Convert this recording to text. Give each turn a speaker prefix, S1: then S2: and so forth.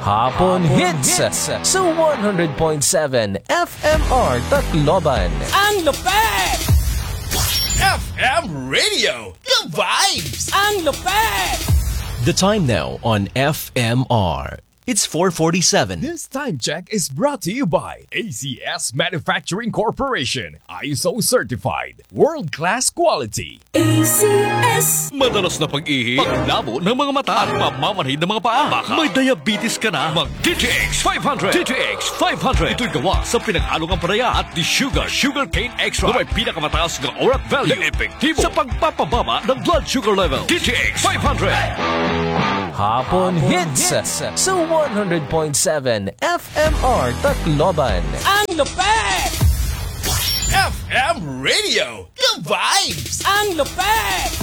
S1: Hapon Hits sa 100.7 FMR Tacloban.
S2: Ang lupet!
S3: FM Radio, the vibes!
S2: Ang lupet!
S1: The time now on FMR. It's 4:47.
S3: This time check is brought to you by ACS Manufacturing Corporation. ISO certified. World-class quality.
S2: ACS!
S4: Madalas na pag-ihi, paglabo ng mga mata at pamamanhid ng mga paa. Baka may diabetes ka na, mag-DTX 500. DTX 500. Ito'y gawa sa pinag-along ang paraya at Sugar Cane Extra na may pinakamataas ng ORAC value. Epektibo sa pagpapababa ng blood sugar level. DTX 500.
S1: Hapon Hits sa 100.7 FMR Tacloban.
S2: Ang lupet!
S3: FM Radio, the vibes!
S2: Ang lupet!